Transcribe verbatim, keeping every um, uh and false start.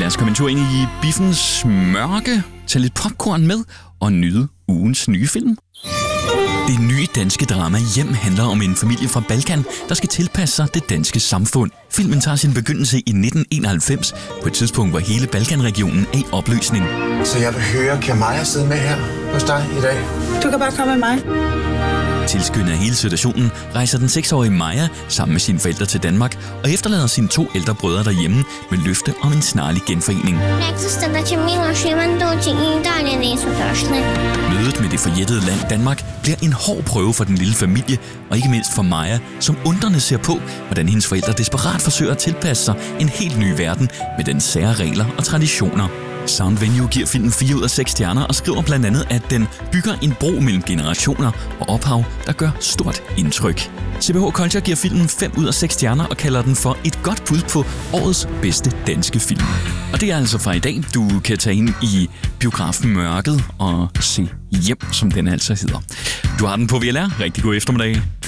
Lad os komme en tur ind i biffens mørke, tage lidt popcorn med og nyde ugens nye film. Det nye danske drama Hjem handler om en familie fra Balkan, der skal tilpasse sig det danske samfund. Filmen tager sin begyndelse i nitten enoghalvfems, på et tidspunkt, hvor hele Balkanregionen er i opløsning. Så jeg vil høre, kan Maja sidde med her hos dig i dag? Du kan bare komme med mig. Tilskyndet af hele situationen rejser den seksårige Maja sammen med sine forældre til Danmark og efterlader sine to ældre brødre derhjemme med løfte om en snarlig genforening. Mødet med det forjættede land Danmark bliver en hård prøve for den lille familie, og ikke mindst for Maja, som undrende ser på, hvordan hendes forældre desperat forsøger at tilpasse sig en helt ny verden med dens sære regler og traditioner. Sound Venue giver filmen fire ud af seks stjerner og skriver blandt andet, at den bygger en bro mellem generationer og ophav, der gør stort indtryk. C B H Culture giver filmen fem ud af seks stjerner og kalder den for et godt bud på årets bedste danske film. Og det er altså fra i dag. Du kan tage ind i biografen Mørket og se Hjem, som den altså hedder. Du har den på V L R. Rigtig god eftermiddag.